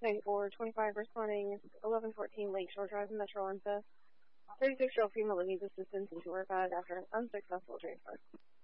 9425 responding 1114 Lakeshore Drive, Metro Ormsa. 36-year-old female that needs assistance in tour guide after an unsuccessful transfer.